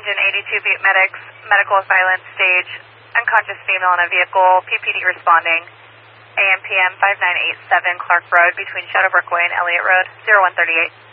engine 82 Butte medics, medical silence stage, unconscious female in a vehicle, PPD responding. AM/PM 5987 Clark Road between Shadowbrook Way and Elliott Road, 0138.